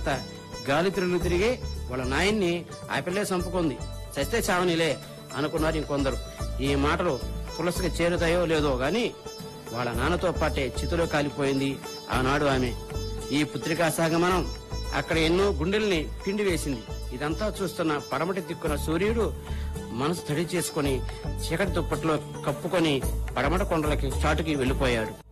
రాత్రంతా గాలి తిరిగి వాళ్ళ నాయన్ని ఆ పిల్లే చంపుకుంది, చస్తే చావనిలే అనుకున్నారు ఇంకొందరు. ఈ మాటలు తులసికి చేరుతాయో లేదో గాని వాళ్ళ నాన్నతో పాటే చితిలో కాలిపోయింది ఆనాడు ఆమె. ఈ పుత్రికా సాగమనం అక్కడ ఎన్నో గుండెల్ని పిండి వేసింది. ఇదంతా చూస్తున్న పడమటి దిక్కున సూర్యుడు మనసు తడి చేసుకుని చీకటి దుప్పట్లో కప్పుకొని పడమట కొండలకి చాటుకి వెళ్లిపోయాడు.